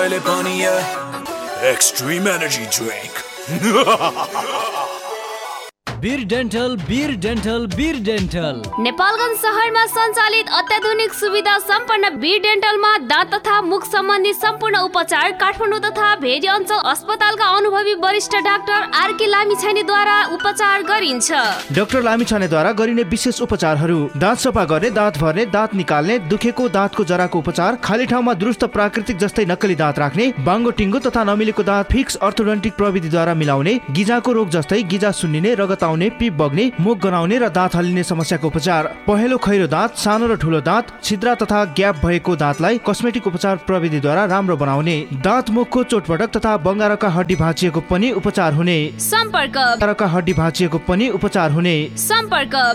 Extreme energy drink. वीर dental Nepalgunj शहरमा सञ्चालित अत्याधुनिक सुविधा सम्पन्न वीर डेन्टलमा दाँत तथा मुख सम्बन्धी सम्पूर्ण उपचार काठमाडौँ तथा भेरी अञ्चल अस्पतालका अनुभवी वरिष्ठ डाक्टर आरके लामिछानेद्वारा उपचार गरिन्छ। डाक्टर लामिछानेद्वारा गरिने विशेष उपचारहरू: दाँत सफा गर्ने, दाँत भर्ने, दाँत निकाल्ने, दुखेको दाँतको जराको उपचार, खाली ठाउँमा दुरुस्त प्राकृतिक जस्तै नक्कली दाँत राख्ने, बाङ्गो टिङ्गो तथा नमिलेको दाँत फिक्स अर्थोडोन्टिक प्रविधिद्वारा मिलाउने, गिजाको रोग जस्तै गिजा सुन्निने, रगत आउने, पिप बग्ने, मुख गनाउने र दाँत हल्लिने समस्याको उपचार, पहेँलो खैरो दाँत, सानो र ठुलो दाँत, छिद्रा तथा ग्याप भएको दाँतलाई कस्मेटिक उपचार प्रविधिद्वारा राम्रो बनाउने, दाँत मुखको चोटपटक तथा बङ्गारका हड्डी भाँचिएको पनि उपचार हुने, सम्पर्क हड्डी भाँचिएको पनि उपचार हुने, सम्पर्क